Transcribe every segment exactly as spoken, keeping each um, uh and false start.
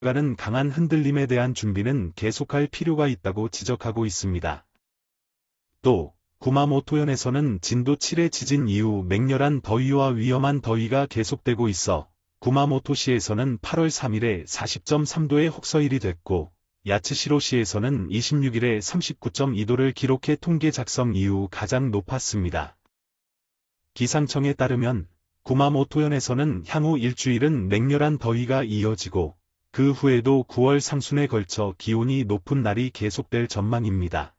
가는 강한 흔들림에 대한 준비는 계속할 필요가 있다고 지적하고 있습니다. 또 구마모토현에서는 진도 칠의 지진 이후 맹렬한 더위와 위험한 더위가 계속되고 있어 구마모토시에서는 팔월 삼일에 사십 점 삼 도의 혹서일이 됐고 야츠시로시에서는 이십육일에 삼십구 점 이 도를 기록해 통계 작성 이후 가장 높았습니다. 기상청에 따르면 구마모토현에서는 향후 일주일은 맹렬한 더위가 이어지고 그 후에도 구월 상순에 걸쳐 기온이 높은 날이 계속될 전망입니다.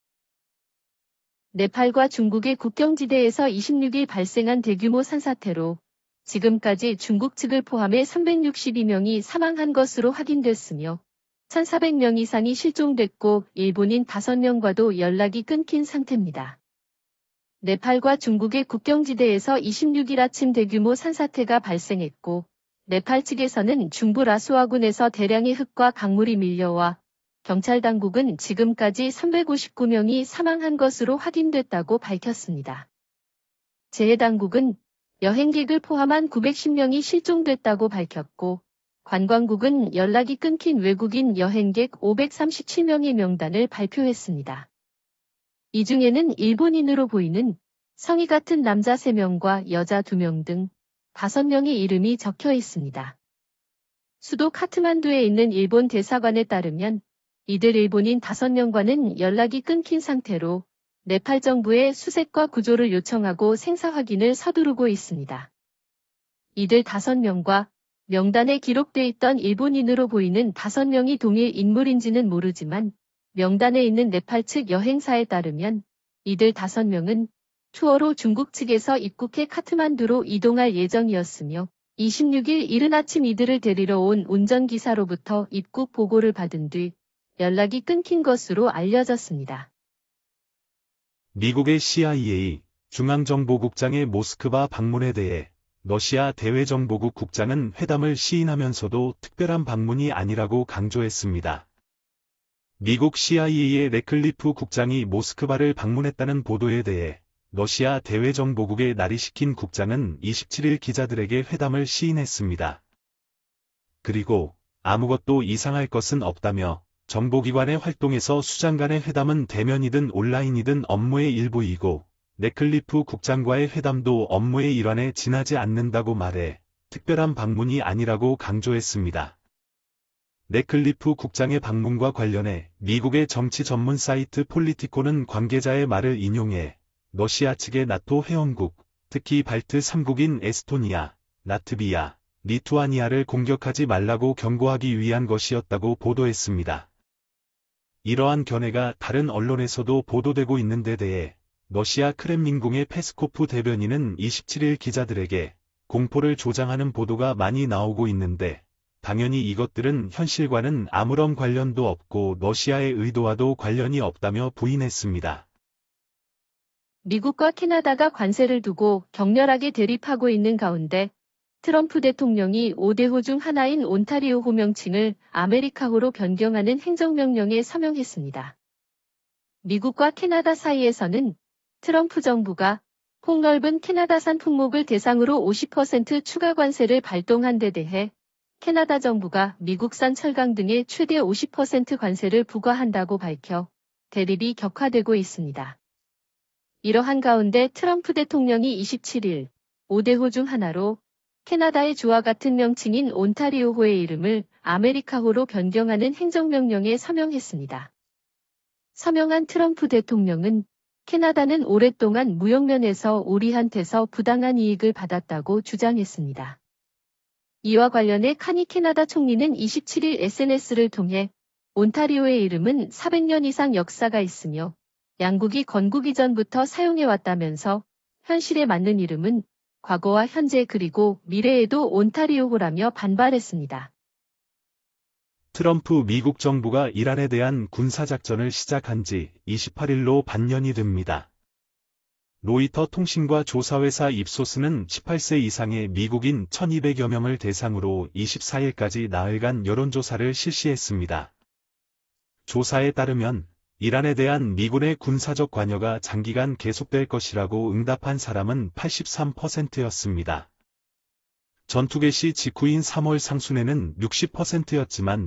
네팔과 중국의 국경지대에서 이십육일 발생한 대규모 산사태로 지금까지 중국 측을 포함해 삼백육십이 명이 사망한 것으로 확인됐으며 천사백 명 이상이 실종됐고 일본인 다섯 명과도 연락이 끊긴 상태입니다. 네팔과 중국의 국경지대에서 이십육일 아침 대규모 산사태가 발생했고 네팔 측에서는 중부 라수아군에서 대량의 흙과 강물이 밀려와 경찰 당국은 지금까지 삼백오십구 명이 사망한 것으로 확인됐다고 밝혔습니다. 재해당국은 여행객을 포함한 구백십 명이 실종됐다고 밝혔고 관광국은 연락이 끊긴 외국인 여행객 오백삼십칠 명의 명단을 발표했습니다. 이 중에는 일본인으로 보이는 성이 같은 남자 세 명과 여자 두 명 등 다섯 명의 이름이 적혀 있습니다. 수도 카트만두에 있는 일본 대사관에 따르면 이들 일본인 다섯 명과는 연락이 끊긴 상태로 네팔 정부에 수색과 구조를 요청하고 생사 확인을 서두르고 있습니다. 이들 다섯 명과 명단에 기록돼 있던 일본인으로 보이는 다섯 명이 동일 인물인지는 모르지만 명단에 있는 네팔 측 여행사에 따르면 이들 다섯 명은 투어로 중국 측에서 입국해 카트만두로 이동할 예정이었으며 이십육일 이른 아침 이들을 데리러 온 운전기사로부터 입국 보고를 받은 뒤 연락이 끊긴 것으로 알려졌습니다. 미국의 씨아이에이 중앙정보국장의 모스크바 방문에 대해 러시아 대외정보국 국장은 회담을 시인하면서도 특별한 방문이 아니라고 강조했습니다. 미국 씨아이에이의 레클리프 국장이 모스크바를 방문했다는 보도에 대해 러시아 대외정보국의 나리시킨 국장은 이십칠일 기자들에게 회담을 시인했습니다. 그리고 아무것도 이상할 것은 없다며 정보기관의 활동에서 수장 간의 회담은 대면이든 온라인이든 업무의 일부이고 레클리프 국장과의 회담도 업무의 일환에 지나지 않는다고 말해 특별한 방문이 아니라고 강조했습니다. 레클리프 국장의 방문과 관련해 미국의 정치 전문 사이트 폴리티코는 관계자의 말을 인용해 러시아 측의 나토 회원국, 특히 발트 삼 국인 에스토니아, 라트비아, 리투아니아를 공격하지 말라고 경고하기 위한 것이었다고 보도했습니다. 이러한 견해가 다른 언론에서도 보도되고 있는 데 대해 러시아 크렘린궁의 페스코프 대변인은 이십칠일 기자들에게 공포를 조장하는 보도가 많이 나오고 있는데 당연히 이것들은 현실과는 아무런 관련도 없고 러시아의 의도와도 관련이 없다며 부인했습니다. 미국과 캐나다가 관세를 두고 격렬하게 대립하고 있는 가운데 트럼프 대통령이 오 대호 중 하나인 온타리오호 명칭을 아메리카호로 변경하는 행정명령에 서명했습니다. 미국과 캐나다 사이에서는 트럼프 정부가 폭넓은 캐나다산 품목을 대상으로 오십 퍼센트 추가 관세를 발동한 데 대해 캐나다 정부가 미국산 철강 등에 최대 오십 퍼센트 관세를 부과한다고 밝혀 대립이 격화되고 있습니다. 이러한 가운데 트럼프 대통령이 이십칠일 오 대호 중 하나로 캐나다의 주와 같은 명칭인 온타리오호의 이름을 아메리카호로 변경하는 행정명령에 서명했습니다. 서명한 트럼프 대통령은 캐나다는 오랫동안 무역면에서 우리한테서 부당한 이익을 받았다고 주장했습니다. 이와 관련해 카니 캐나다 총리는 이십칠일 에스엔에스를 통해 온타리오의 이름은 사백 년 이상 역사가 있으며 양국이 건국 이전부터 사용해왔다면서 현실에 맞는 이름은 과거와 현재 그리고 미래에도 온타리오호라며 반발했습니다. 트럼프 미국 정부가 이란에 대한 군사작전을 시작한 지 이십팔일로 반년이 됩니다. 로이터 통신과 조사회사 입소스는 십팔 세 이상의 미국인 천이백여 명을 대상으로 이십사일까지 나흘간 여론조사를 실시했습니다. 조사에 따르면 이란에 대한 미군의 군사적 관여가 장기간 계속될 것이라고 응답한 사람은 팔십삼 퍼센트였습니다. 전투 개시 직후인 삼월 상순에는 육십 퍼센트였지만